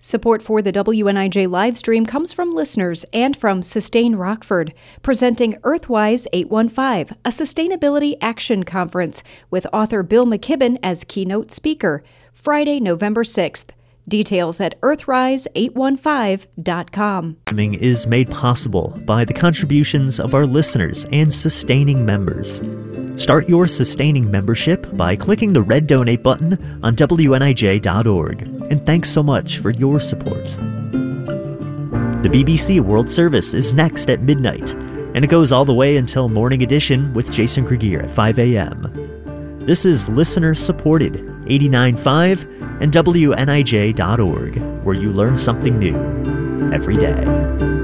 Support for the WNIJ livestream comes from listeners and from Sustain Rockford, presenting Earthwise 815, a sustainability action conference with author Bill McKibben as keynote speaker, Friday, November 6th. Details at earthrise815.com. Is made possible by the contributions of our listeners and sustaining members. Start your sustaining membership by clicking the red donate button on WNIJ.org. And thanks so much for your support. The BBC World Service is next at midnight, and it goes all the way until Morning Edition with Jason Gregier at 5 a.m. This is listener-supported 89.5 and WNIJ.org, where you learn something new every day.